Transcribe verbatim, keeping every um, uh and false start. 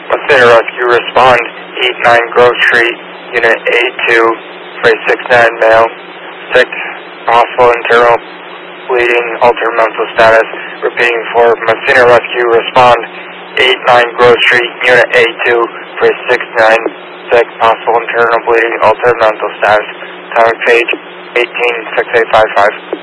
Mosina Rescue, respond eight nine Grove Street, Unit A two, for a six nine male, sick, possible internal bleeding, altered mental status. Repeating for Mosina Rescue, respond eight nine Grove Street, Unit A two, for a six nine, sick, possible internal bleeding, altered mental status. Time page eighteen six eight five five.